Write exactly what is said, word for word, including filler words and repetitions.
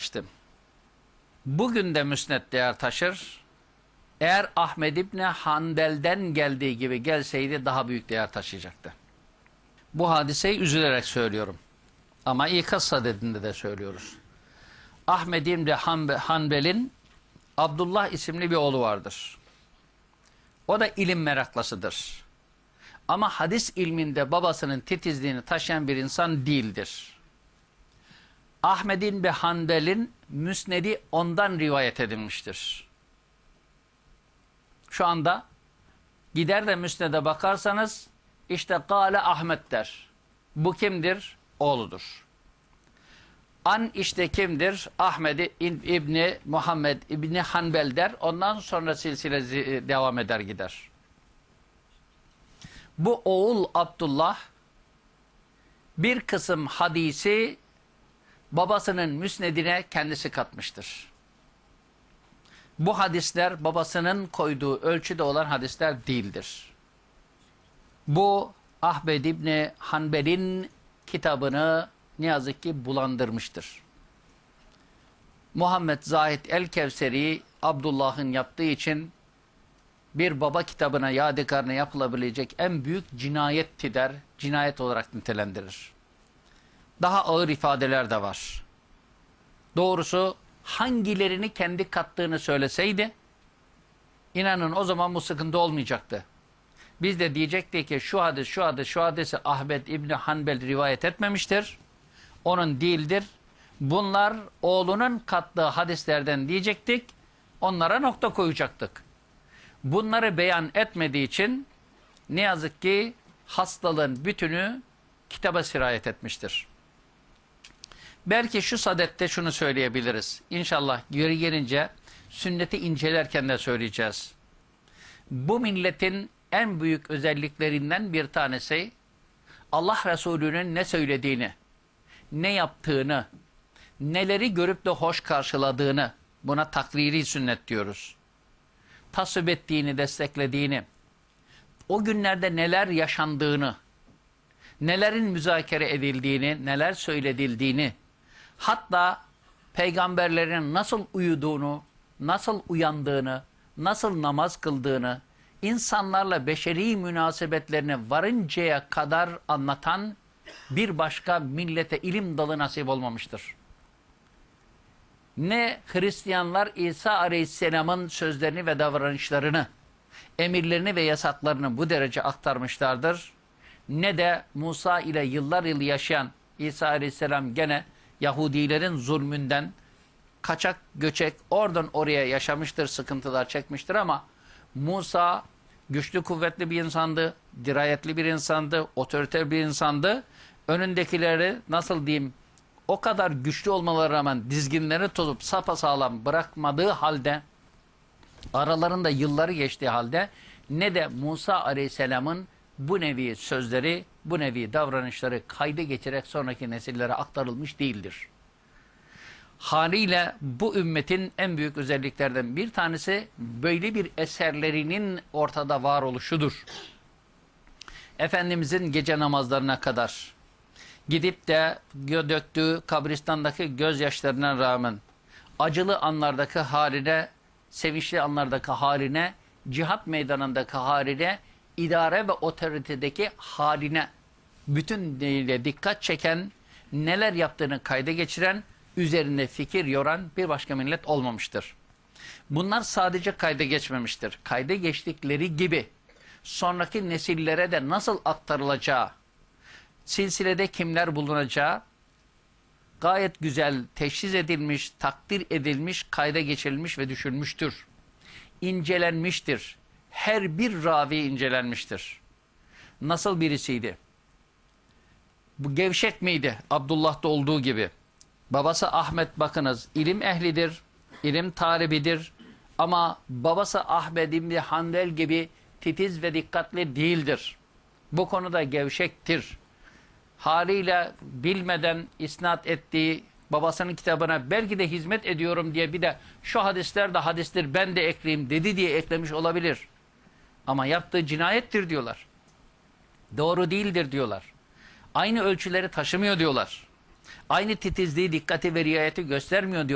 demiştim. Bugün de müsned değer taşır. Eğer Ahmed İbni Hanbel'den geldiği gibi gelseydi daha büyük değer taşıyacaktı. Bu hadiseyi üzülerek söylüyorum. Ama İkaz sadedinde de söylüyoruz. Ahmed İbni Hanbel'in Abdullah isimli bir oğlu vardır. O da ilim meraklısıdır. Ama hadis ilminde babasının titizliğini taşıyan bir insan değildir. Ahmed İbni Hanbel'in müsnedi ondan rivayet edilmiştir. Şu anda gider de müsnede bakarsanız işte Kâle Ahmet der. Bu kimdir? Oğludur. An işte kimdir? Ahmed İbni Muhammed İbni Hanbel der. Ondan sonra silsile devam eder gider. Bu oğul Abdullah bir kısım hadisi babasının müsnedine kendisi katmıştır. Bu hadisler babasının koyduğu ölçüde olan hadisler değildir. Bu Ahmed İbni Hanbel'in kitabını ne yazık ki bulandırmıştır. Muhammed Zahid el-Kevseri Abdullah'ın yaptığı için bir baba kitabına yadigarına yapılabilecek en büyük cinayettir der, cinayet olarak nitelendirir. Daha ağır ifadeler de var. Doğrusu hangilerini kendi kattığını söyleseydi, inanın o zaman bu sıkıntı olmayacaktı. Biz de diyecektik ki şu hadis, şu hadis, şu hadisi Ahmed İbni Hanbel rivayet etmemiştir. Onun değildir. Bunlar oğlunun kattığı hadislerden diyecektik. Onlara nokta koyacaktık. Bunları beyan etmediği için ne yazık ki hastalığın bütünü kitaba sirayet etmiştir. Belki şu sadette şunu söyleyebiliriz. İnşallah geri gelince sünneti incelerken de söyleyeceğiz. Bu milletin en büyük özelliklerinden bir tanesi Allah Resulü'nün ne söylediğini, ne yaptığını, neleri görüp de hoş karşıladığını, buna takriri sünnet diyoruz. Tasvip ettiğini, desteklediğini, o günlerde neler yaşandığını, nelerin müzakere edildiğini, neler söyledildiğini, hatta peygamberlerin nasıl uyuduğunu, nasıl uyandığını, nasıl namaz kıldığını, insanlarla beşeri münasebetlerini varıncaya kadar anlatan bir başka millete ilim dalı nasip olmamıştır. Ne Hristiyanlar İsa Aleyhisselam'ın sözlerini ve davranışlarını, emirlerini ve yasaklarını bu derece aktarmışlardır, ne de Musa ile yıllar yıl yaşayan İsa Aleyhisselam gene Yahudilerin zulmünden kaçak göçek oradan oraya yaşamıştır, sıkıntılar çekmiştir ama Musa güçlü kuvvetli bir insandı, dirayetli bir insandı, otoriter bir insandı. Önündekileri nasıl diyeyim o kadar güçlü olmalarına rağmen dizginleri tutup sapasağlam bırakmadığı halde, aralarında yılları geçtiği halde ne de Musa Aleyhisselam'ın bu nevi sözleri, bu nevi davranışları kayda geçerek sonraki nesillere aktarılmış değildir. Haliyle bu ümmetin en büyük özelliklerden bir tanesi böyle bir eserlerinin ortada var oluşudur. Efendimizin gece namazlarına kadar gidip de döktüğü kabristandaki gözyaşlarına rağmen acılı anlardaki haline, sevinçli anlardaki haline, cihat meydanındaki haline, idare ve otoritedeki haline bütün dikkat çeken, neler yaptığını kayda geçiren, üzerinde fikir yoran bir başka millet olmamıştır. Bunlar sadece kayda geçmemiştir. Kayda geçtikleri gibi sonraki nesillere de nasıl aktarılacağı, silsilede kimler bulunacağı gayet güzel teşhis edilmiş, takdir edilmiş, kayda geçirilmiş ve düşünmüştür. İncelenmiştir. Her bir ravi incelenmiştir. Nasıl birisiydi? Bu gevşek miydi? Abdullah'ta olduğu gibi. Babası Ahmet bakınız ilim ehlidir, ilim talibidir ama babası Ahmed İbni Hanbel gibi titiz ve dikkatli değildir. Bu konuda gevşektir. Haliyle bilmeden isnat ettiği babasının kitabına belki de hizmet ediyorum diye bir de şu hadisler de hadistir ben de ekleyeyim dedi diye eklemiş olabilir. Ama yaptığı cinayettir diyorlar. Doğru değildir diyorlar. Aynı ölçüleri taşımıyor diyorlar. Aynı titizliği, dikkati ve riayeti göstermiyor diyor.